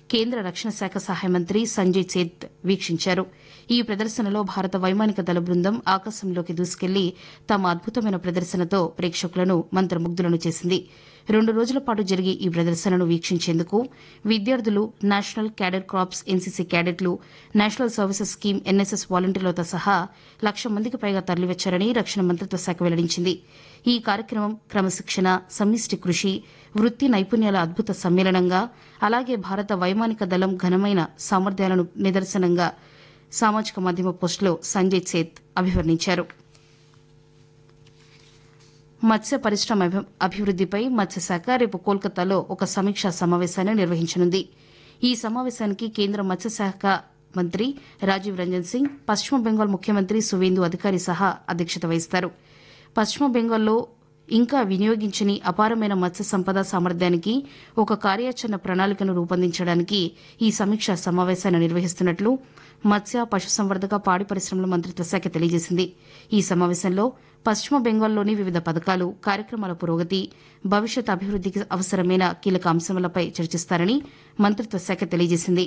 కేంద్ర రక్షణ శాఖ సహాయ మంత్రి సంజయ్ సేత్ వీక్షించారు. ఈ ప్రదర్శనలో భారత వైమానిక దళ బృందం ఆకాశంలోకి దూసుకెళ్లి తమ అద్భుతమైన ప్రదర్శనతో ప్రేక్షకులను మంత్రముగ్ధులను చేసింది. 2 రోజుల పాటు జరిగే ఈ ప్రదర్శనను వీక్షించేందుకు విద్యార్థులు, national cadet corps NCC క్యాడెట్లు, national services scheme NSS వాలంటీర్లతో సహా 1,00,000 మందికి పైగా తరలివచ్చారని రక్షణ మంత్రిత్వ శాఖ వెల్లడించింది. ఈ కార్యక్రమం క్రమశిక్షణ, సమిష్టి కృషి, వృత్తి నైపుణ్యాల అద్భుత సమ్మేళనంగా, అలాగే భారత వైమానిక దళం ఘనమైన సామర్థ్యాలను నిదర్శనంగా సామాజిక మాధ్యమ పోస్టులో సంజయ్ సేత్ అభివర్ణించారు. మత్స్య పరిశ్రమ అభివృద్దిపై మత్స్యశాఖ రేపు కోల్కతాలో ఒక సమీక్షా సమావేశాన్ని నిర్వహించనుంది. ఈ సమావేశానికి కేంద్ర మత్స్యశాఖ మంత్రి రాజీవ్ రంజన్ సింగ్, పశ్చిమ బెంగాల్ ముఖ్యమంత్రి సువేందు అధికారి సహా అధ్యక్షత వహిస్తారు. పశ్చిమ బెంగాల్లో ఇంకా వినియోగించని అపారమైన మత్స్య సంపద సామర్థ్యానికి ఒక కార్యాచరణ ప్రణాళికను రూపొందించడానికి ఈ సమీక్షా సమావేశాన్ని నిర్వహిస్తున్నట్లు మత్స్య, పశుసంవర్ధక, పాడి పరిశ్రమల మంత్రిత్వ శాఖ తెలియజేసింది. ఈ సమావేశంలో పశ్చిమ బెంగాల్లోని వివిధ పథకాలు, కార్యక్రమాల పురోగతి, భవిష్యత్ అభివృద్దికి అవసరమైన కీలక అంశాలపై చర్చిస్తారని మంత్రిత్వ శాఖ తెలియజేసింది.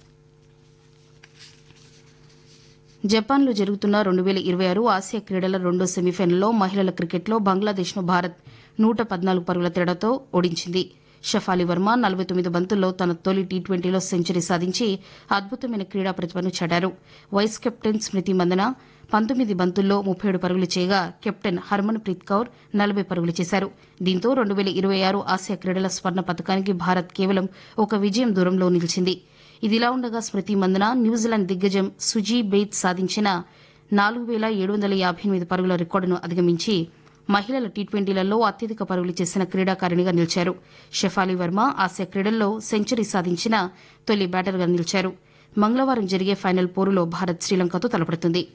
జపాన్లో జరుగుతున్న 2026 ఆసియా క్రీడల రెండో సెమీఫైనల్లో మహిళల క్రికెట్లో బంగ్లాదేశ్ను భారత్ 114 పరుగుల తేడాతో ఓడించింది. షఫాలి వర్మ 49 బంతుల్లో తన తొలి టీ20లో సెంచరీ సాధించి అద్భుతమైన క్రీడా ప్రతిభను చాటారు. వైస్ కెప్టెన్ స్మృతి మందన 19 బంతుల్లో 37 పరుగులు చేయగా కెప్టెన్ హర్మన్ ప్రీత్ కౌర్ 40 పరుగులు చేశారు. దీంతో 2026 ఆసియా క్రీడల స్వర్ణ పతకానికి భారత్ కేవలం ఒక విజయం దూరంలో నిలిచింది. ఇదిలా ఉండగా స్మృతి మందన న్యూజిలాండ్ దిగ్గజం సుజీ బెయిత్ సాధించిన 4,758 పరుగుల రికార్డును అధిగమించి మహిళల టీ20లలో అత్యధిక పరుగులు చేసిన క్రీడాకారిణిగా నిలిచారు. షెఫాలి వర్మ ఆసియా క్రీడల్లో సెంచరీ సాధించిన తొలి బ్యాటర్గా నిలిచారు. మంగళవారం జరిగే ఫైనల్ పోరులో భారత్ శ్రీలంకతో తలపడుతుంది.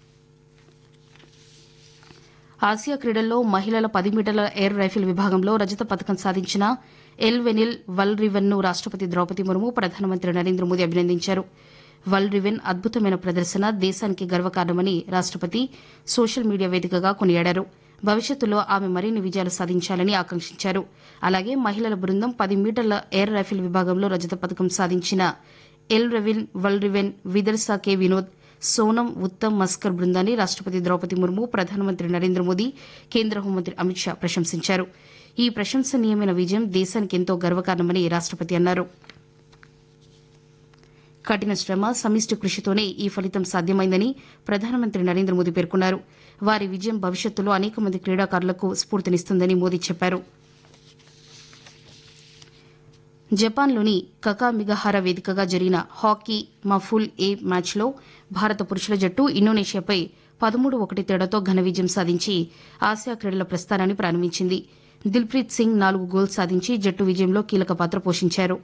ఆసియా క్రీడల్లో మహిళల 10 మీటర్ల ఎయిర్ రైఫిల్ విభాగంలో రజత పతకం సాధించిన ఎల్వెనిల్ వల్రివెన్ను రాష్టపతి ద్రౌపది ముర్ము, ప్రధానమంత్రి నరేంద్ర మోదీ అభినందించారు. వల్రివెన్ అద్భుతమైన ప్రదర్శన దేశానికి గర్వకారణమని రాష్టపతి సోషల్ మీడియా వేదికగా కొనియాడారు. భవిష్యత్తులో ఆమె మరిన్ని విజయాలు సాధించాలని ఆకాంక్షించారు. అలాగే మహిళల బృందం 10 మీటర్ల ఎయిర్ రైఫిల్ విభాగంలో రజత పతకం సాధించిన ఎల్రెవిన్ వల్రివెన్, విదర్సా కె వినోద్, సోనం ఉత్తమ్ మస్కర్ బృందాన్ని రాష్టపతి ద్రౌపది ముర్ము, ప్రధానమంత్రి నరేంద్ర మోదీ, కేంద్ర హోంమంత్రి అమిత్ షా ప్రశంసించారు. ఈ ప్రశంసనీయమైన విజయం దేశానికి ఎంతో గర్వకారణమని రాష్టపతి అన్నారు. కఠిన శ్రమ, సమిష్టి కృషితోనే ఈ ఫలితం సాధ్యమైందని ప్రధానమంత్రి నరేంద్ర మోదీ పేర్కొన్నారు. వారి విజయం భవిష్యత్తులో అనేక మంది క్రీడాకారులకు స్ఫూర్తినిస్తుందని మోదీ చెప్పారు. జపాన్లోని కకామిగహార వేదికగా జరిగిన హాకీ మఫుల్ ఏ మ్యాచ్లో భారత పురుషుల జట్టు ఇండోనేషియాపై 13-1 తేడాతో ఘన విజయం సాధించి ఆసియా క్రీడల ప్రస్థానాన్ని ప్రారంభించింది. దిల్ప్రీత్ సింగ్ 4 గోల్స్ సాధించి జట్టు విజయంలో కీలక పాత్ర పోషించారు.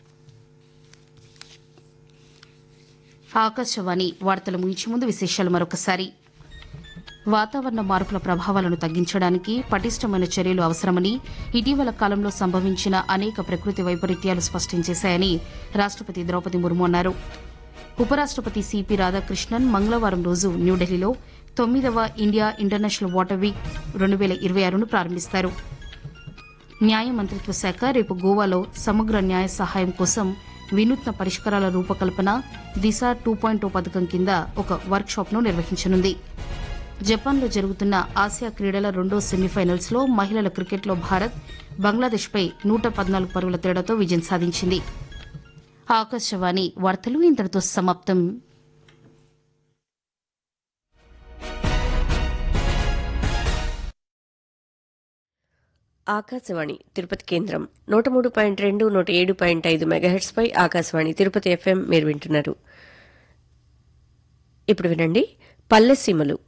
ఆకాశవాణి వార్తలు ముగించే ముందు విశేషాలు మరొకసారి. వాతావరణ మార్పుల ప్రభావాలను తగ్గించడానికి పటిష్టమైన చర్యలు అవసరమని ఇటీవల కాలంలో సంభవించిన అనేక ప్రకృతి వైపరీత్యాలు స్పష్టం చేశాయని రాష్టపతి ద్రౌపది ముర్ము అన్నారు. ఉపరాష్టపతి సిపి రాధాకృష్ణన్ మంగళవారం రోజు న్యూఢిల్లీలో 9వ ఇండియా ఇంటర్నేషనల్ వాటర్ వీక్ 2026ను ప్రారంభిస్తారు. న్యాయ మంత్రిత్వ శాఖ రేపు గోవాలో సమగ్ర న్యాయ సహాయం కోసం వినూత్న పరిష్కారాల రూపకల్పన దిశ 2.0 పథకం కింద ఒక వర్క్షాప్ను నిర్వహించనుంది. జపాన్లో జరుగుతున్న ఆసియా క్రీడల రెండో సెమీఫైనల్స్ లో మహిళల క్రికెట్లో భారత్ బంగ్లాదేశ్పై 114 పరుగుల తేడాతో విజయం సాధించింది. ఆకాశవాణి వార్తలు ఇంతటితో సమాప్తం. ఆకాశవాణి తిరుపతి కేంద్రం 103.2, 107.5 మెగాహెర్ట్స్ పై ఆకాశవాణి తిరుపతి ఎఫ్ఎం మీరు వింటున్నారు. ఇప్పుడు వినండి పల్లెసీమలు.